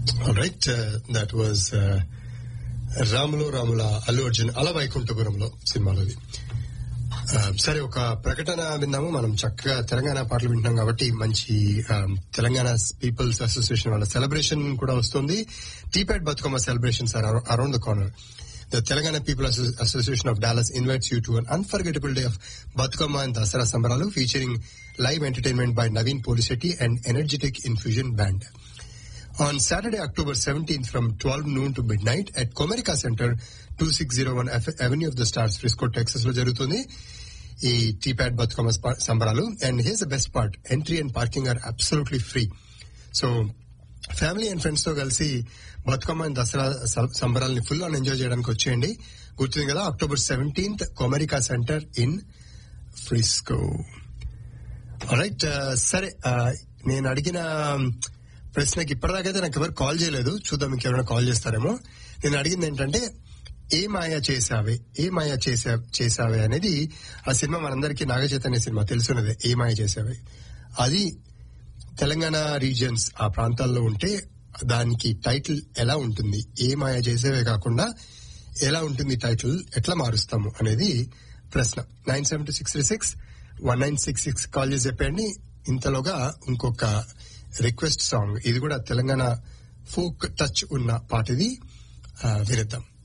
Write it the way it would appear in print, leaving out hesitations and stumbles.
Right, that was రాముల అల్లు అర్జున్ అల వైకుంఠపురంలో సినిమాలోది. సరే, ఒక ప్రకటన విన్నాము. మనం చక్కగా తెలంగాణ పాటలు వింటున్నాం కాబట్టి మంచి తెలంగాణ పీపుల్స్ అసోసియేషన్ వాళ్ళ సెలబ్రేషన్ కూడా వస్తుంది. TPAD Bathukamma celebrations are around the corner. The Telangana People Association of Dallas invites you to an unforgettable day of Batukama and Dasara Sambaralu featuring live entertainment by Naveen Polisetti and Energetic Infusion Band. On Saturday, October 17th from 12 noon to midnight at Comerica Center, 2601 Avenue of the Stars, Frisco, Texas lo jarugutundi ee T-Pad Batukama Sambaralu. And here's the best part, entry and parking are absolutely free. So family and friends తో కలిసి Bathukamma and Dasara సంబరాలని full on enjoy చేయడానికి వచ్చేయండి. గుర్తుంది కదా, October 17th Comerica centre in Frisco. Right, సరే, నేను అడిగిన ప్రశ్నకి ఇప్పటిదాకైతే నాకు ఎవరు కాల్ చేయలేదు. చూద్దాం ఇంకెవరైనా కాల్ చేస్తారేమో. నేను అడిగింది ఏంటంటే, ఏ మాయా చేసావే అనేది ఆ సినిమా మనందరికీ నాగచైతన్య సినిమా తెలుసున్నదే. ఏ మాయ చేసావే అది తెలంగాణ రీజియన్స్ ఆ ప్రాంతాల్లో ఉంటే దానికి టైటిల్ ఎలా ఉంటుంది, ఏ మాయ చేసేవే కాకుండా ఎలా ఉంటుంది టైటిల్, ఎట్లా మారుస్తాము అనేది ప్రశ్న. 9726361966 కాల్ చేసి చెప్పండి. ఇంతలోగా ఇంకొక రిక్వెస్ట్ సాంగ్, ఇది కూడా తెలంగాణ ఫోక్ టచ్ ఉన్న పాట, ఇది వినిద్దాం.